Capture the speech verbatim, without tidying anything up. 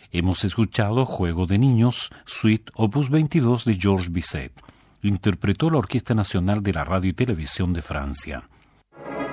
Hemos escuchado Juego de Niños, Suite Opus veintidós de Georges Bizet. Interpretó la Orquesta Nacional de la Radio y Televisión de Francia.